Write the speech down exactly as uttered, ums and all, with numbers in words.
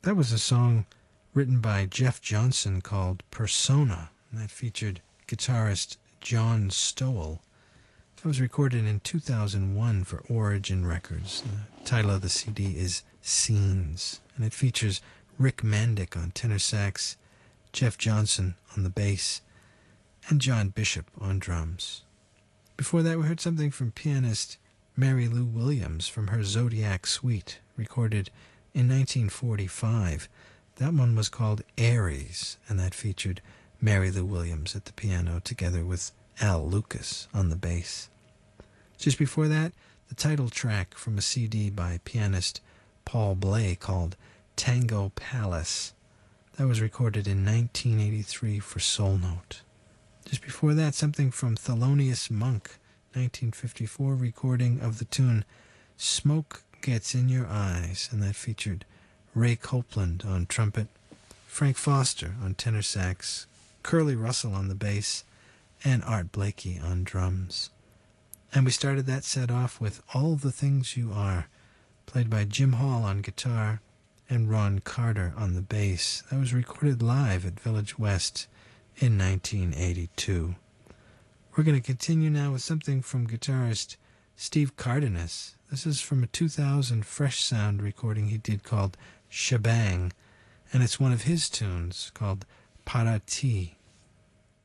That was a song written by Jeff Johnson called Persona, and that featured guitarist John Stowell. That was recorded in two thousand one for Origin Records. The title of the C D is Scenes, and it features Rick Mandick on tenor sax, Jeff Johnson on the bass, and John Bishop on drums. Before that, we heard something from pianist Mary Lou Williams from her Zodiac Suite, recorded in nineteen forty-five. That one was called Aries, and that featured Mary Lou Williams at the piano together with Al Lucas on the bass. Just before that, the title track from a C D by pianist Paul Bley called Tango Palace. That was recorded in nineteen eighty-three for Soul Note. Just before that, something from Thelonious Monk, nineteen fifty-four recording of the tune Smoke Gets in Your Eyes, and that featured Ray Copeland on trumpet, Frank Foster on tenor sax, Curly Russell on the bass, and Art Blakey on drums. And we started that set off with All the Things You Are, played by Jim Hall on guitar and Ron Carter on the bass. That was recorded live at Village West in nineteen eighty-two. We're going to continue now with something from guitarist Steve Cardenas. This is from a two thousand Fresh Sound recording he did called Shebang, and it's one of his tunes called Para Ti.